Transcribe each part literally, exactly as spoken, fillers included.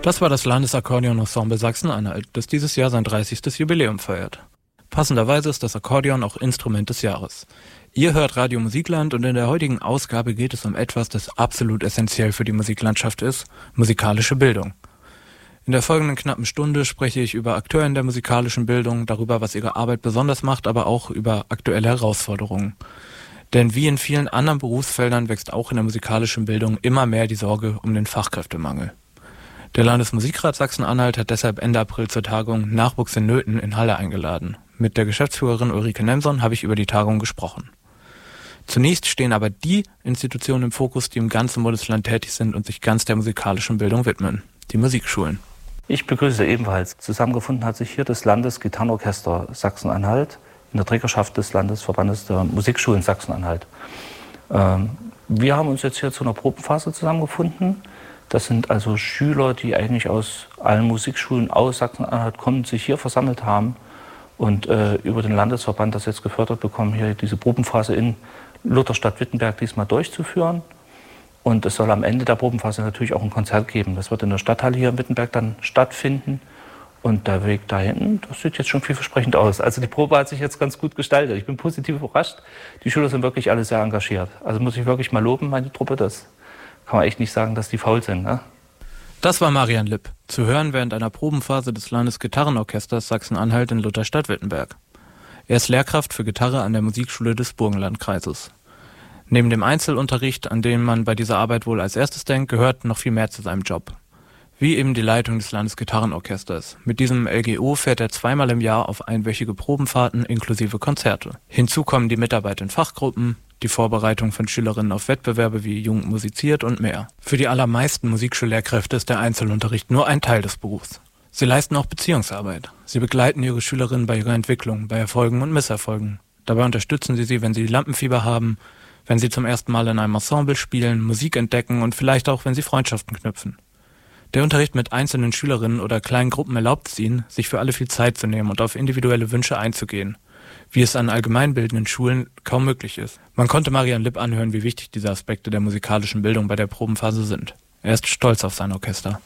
Das war das Landesakkordeon-Ensemble Sachsen-Anhalt, das dieses Jahr sein dreißigstes Jubiläum feiert. Passenderweise ist das Akkordeon auch Instrument des Jahres. Ihr hört Radio Musikland und in der heutigen Ausgabe geht es um etwas, das absolut essentiell für die Musiklandschaft ist: musikalische Bildung. In der folgenden knappen Stunde spreche ich über Akteure in der musikalischen Bildung, darüber, was ihre Arbeit besonders macht, aber auch über aktuelle Herausforderungen. Denn wie in vielen anderen Berufsfeldern wächst auch in der musikalischen Bildung immer mehr die Sorge um den Fachkräftemangel. Der Landesmusikrat Sachsen-Anhalt hat deshalb Ende April zur Tagung Nachwuchs in Nöten in Halle eingeladen. Mit der Geschäftsführerin Ulrike Nemson habe ich über die Tagung gesprochen. Zunächst stehen aber die Institutionen im Fokus, die im ganzen Bundesland tätig sind und sich ganz der musikalischen Bildung widmen: die Musikschulen. Ich begrüße ebenfalls. Zusammengefunden hat sich hier das Landesgitarrenorchester Sachsen-Anhalt in der Trägerschaft des Landesverbandes der Musikschulen Sachsen-Anhalt. Ähm, wir haben uns jetzt hier zu einer Probenphase zusammengefunden. Das sind also Schüler, die eigentlich aus allen Musikschulen aus Sachsen-Anhalt kommen, sich hier versammelt haben und äh, über den Landesverband das jetzt gefördert bekommen, hier diese Probenphase in Lutherstadt-Wittenberg diesmal durchzuführen. Und es soll am Ende der Probenphase natürlich auch ein Konzert geben. Das wird in der Stadthalle hier in Wittenberg dann stattfinden. Und der Weg da hinten, das sieht jetzt schon vielversprechend aus. Also die Probe hat sich jetzt ganz gut gestaltet. Ich bin positiv überrascht. Die Schüler sind wirklich alle sehr engagiert. Also muss ich wirklich mal loben, meine Truppe. Das kann man echt nicht sagen, dass die faul sind, ne? Das war Marian Lipp, zu hören während einer Probenphase des Landesgitarrenorchesters Sachsen-Anhalt in Lutherstadt-Wittenberg. Er ist Lehrkraft für Gitarre an der Musikschule des Burgenlandkreises. Neben dem Einzelunterricht, an den man bei dieser Arbeit wohl als erstes denkt, gehört noch viel mehr zu seinem Job. Wie eben die Leitung des Landesgitarrenorchesters. Mit diesem L G O fährt er zweimal im Jahr auf einwöchige Probenfahrten inklusive Konzerte. Hinzu kommen die Mitarbeit in Fachgruppen, die Vorbereitung von Schülerinnen auf Wettbewerbe wie Jugend musiziert und mehr. Für die allermeisten Musikschullehrkräfte ist der Einzelunterricht nur ein Teil des Berufs. Sie leisten auch Beziehungsarbeit. Sie begleiten ihre Schülerinnen bei ihrer Entwicklung, bei Erfolgen und Misserfolgen. Dabei unterstützen sie sie, wenn sie Lampenfieber haben, wenn sie zum ersten Mal in einem Ensemble spielen, Musik entdecken und vielleicht auch, wenn sie Freundschaften knüpfen. Der Unterricht mit einzelnen Schülerinnen oder kleinen Gruppen erlaubt es ihnen, sich für alle viel Zeit zu nehmen und auf individuelle Wünsche einzugehen, wie es an allgemeinbildenden Schulen kaum möglich ist. Man konnte Marian Lipp anhören, wie wichtig diese Aspekte der musikalischen Bildung bei der Probenphase sind. Er ist stolz auf sein Orchester.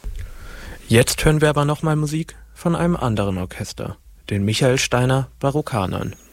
Jetzt hören wir aber nochmal Musik von einem anderen Orchester, den Michael Steiner Barokkanern.